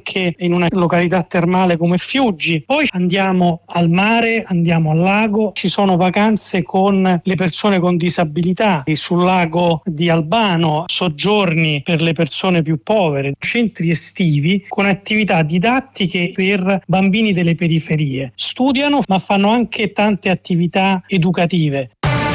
anche in una località termale come Fiuggi. Poi andiamo al mare, andiamo al lago, ci sono vacanze con le persone con disabilità sul lago di Albano, soggiorni per le persone più povere, centri estivi con attività didattiche per bambini delle periferie. Studiano ma fanno anche tante attività educative.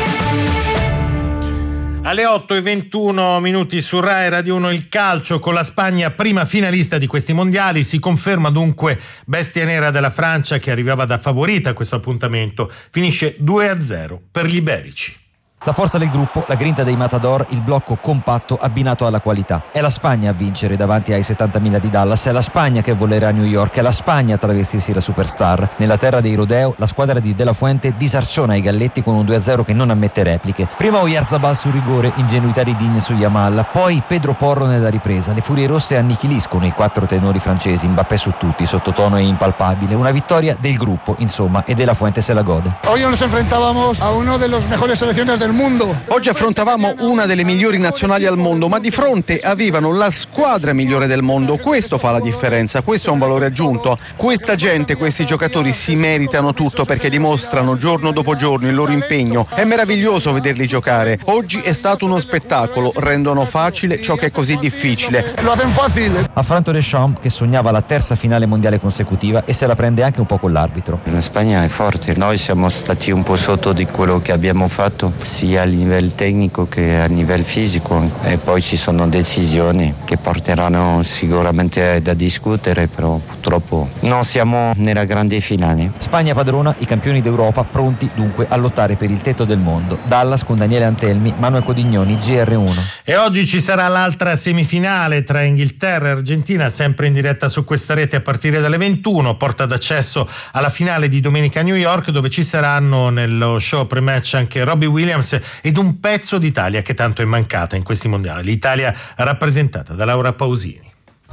Alle 8:21 su Rai Radio 1 il calcio, con la Spagna prima finalista di questi mondiali. Si conferma dunque bestia nera della Francia, che arrivava da favorita a questo appuntamento. Finisce 2-0 per gli iberici. La forza del gruppo, la grinta dei Matador, il blocco compatto abbinato alla qualità. È la Spagna a vincere davanti ai 70.000 di Dallas, è la Spagna che volerà a New York, è la Spagna a travestirsi la superstar. Nella terra dei Rodeo, la squadra di De La Fuente disarciona i galletti con un 2-0 che non ammette repliche. Prima Oyarzabal sul rigore, ingenuità di Digne su Yamal, poi Pedro Porro nella ripresa. Le furie rosse annichiliscono i 4 tenori francesi, Mbappé su tutti, sottotono e impalpabile. Una vittoria del gruppo, insomma, e De La Fuente se la gode. Hoy nos enfrentábamos a uno de los mejores selecciones del mondo. Oggi affrontavamo una delle migliori nazionali al mondo, ma di fronte avevano la squadra migliore del mondo. Questo fa la differenza, questo è un valore aggiunto. Questa gente, questi giocatori si meritano tutto perché dimostrano giorno dopo giorno il loro impegno. È meraviglioso vederli giocare. Oggi è stato uno spettacolo, rendono facile ciò che è così difficile. Lo hacen fácil. Affronto Deschamps, che sognava la terza finale mondiale consecutiva e se la prende anche un po' con l'arbitro. La Spagna è forte, noi siamo stati un po' sotto di quello che abbiamo fatto, sia a livello tecnico che a livello fisico, e poi ci sono decisioni che porteranno sicuramente da discutere, però purtroppo non siamo nella grande finale. Spagna padrona, i campioni d'Europa pronti dunque a lottare per il tetto del mondo. Dallas con Daniele Antelmi, Manuel Codignoni, GR1. E oggi ci sarà l'altra semifinale tra Inghilterra e Argentina, sempre in diretta su questa rete a partire dalle 21, porta d'accesso alla finale di domenica a New York, dove ci saranno nello show pre-match anche Robbie Williams ed un pezzo d'Italia che tanto è mancata in questi mondiali. L'Italia rappresentata da Laura Pausini.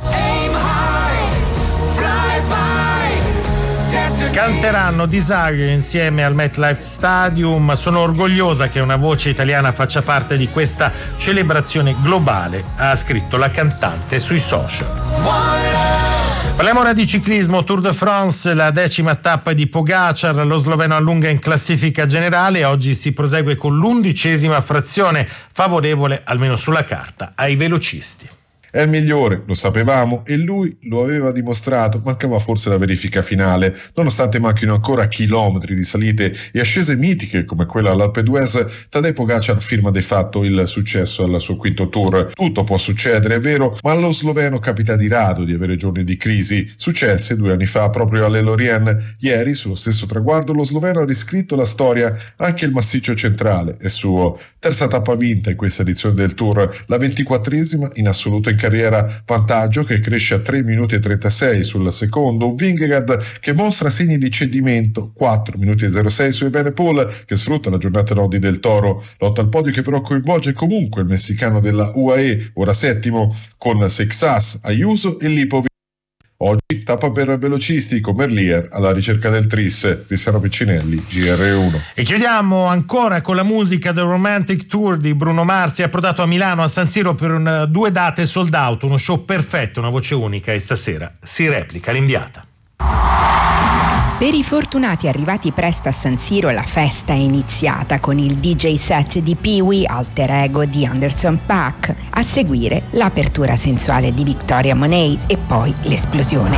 Canteranno Desire insieme al MetLife Stadium. Sono orgogliosa che una voce italiana faccia parte di questa celebrazione globale, ha scritto la cantante sui social. Parliamo ora di ciclismo. Tour de France, la 10ª tappa di Pogačar, lo sloveno allunga in classifica generale. Oggi si prosegue con l'11ª frazione, favorevole almeno sulla carta ai velocisti. È il migliore, lo sapevamo, e lui lo aveva dimostrato. Mancava forse la verifica finale. Nonostante manchino ancora chilometri di salite e ascese mitiche come quella all'Alpe d'Huez, Tadej Pogačar firma de fatto il successo al suo quinto tour. Tutto può succedere, è vero, ma allo sloveno capita di rado di avere giorni di crisi. Successe 2 anni fa proprio alle Lorient. Ieri, sullo stesso traguardo, lo sloveno ha riscritto la storia. Anche il massiccio centrale è suo. Terza tappa vinta in questa edizione del tour, la 24esima in assoluto in carriera, vantaggio che cresce a 3 minuti e 36 sul secondo, un Vingegaard che mostra segni di cedimento, 4 minuti e 06 su Evenepoel che sfrutta la giornata Rodi del Toro, lotta al podio che però coinvolge comunque il messicano della UAE, ora settimo, con Seixas, Ayuso e Lipovic. Oggi tappa per velocisti con Merlier alla ricerca del tris. Cristiano Piccinelli, GR1. E chiudiamo ancora con la musica del Romantic Tour di Bruno Mars. È approdato a Milano, a San Siro, per 2 date sold out, uno show perfetto, una voce unica, e stasera si replica l'inviata. Per i fortunati arrivati presto a San Siro, la festa è iniziata con il DJ set di Pee-wee, alter ego di Anderson .Paak. A seguire l'apertura sensuale di Victoria Monet e poi l'esplosione.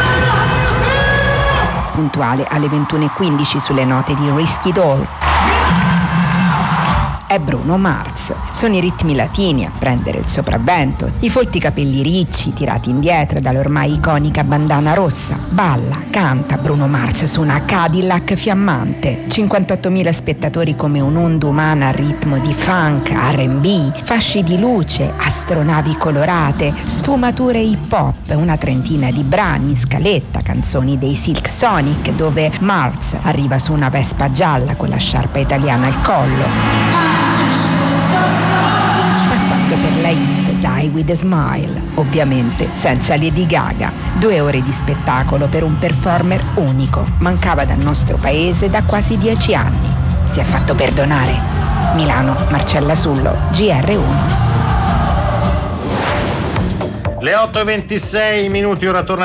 Puntuale alle 21:15 sulle note di Risky Doll. È Bruno Mars. Sono i ritmi latini a prendere il sopravvento, i folti capelli ricci tirati indietro dall'ormai iconica bandana rossa. Balla, canta Bruno Mars su una Cadillac fiammante. 58.000 spettatori come un'onda umana a ritmo di funk, R&B, fasci di luce, astronavi colorate, sfumature hip hop, una trentina di brani, scaletta, canzoni dei Silk Sonic, dove Mars arriva su una Vespa gialla con la sciarpa italiana al collo. Passando per la hit Die With A Smile, ovviamente senza Lady Gaga. 2 ore di spettacolo per un performer unico. Mancava dal nostro paese da quasi 10 anni. Si è fatto perdonare. Milano, Marcella Sullo, GR1. Le 8:26, ora torna